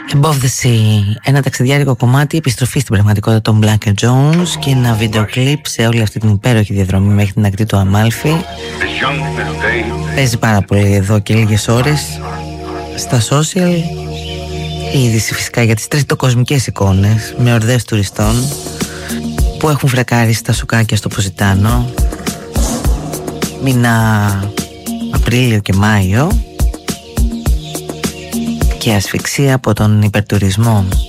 Above the Sea, ένα ταξιδιάρικο κομμάτι, επιστροφή στην πραγματικότητα των Black & Jones και ένα βίντεο κλιπ σε όλη αυτή την υπέροχη διαδρομή μέχρι την ακτή του Αμάλφη. Παίζει πάρα πολύ εδώ και λίγες ώρες στα social. Η είδηση φυσικά για τις τριτοκοσμικές εικόνες με ορδές τουριστών που έχουν φρακάρει στα σοκάκια στο Ποσιτάνο μήνα Απρίλιο και Μάιο και ασφυξία από τον υπερτουρισμό.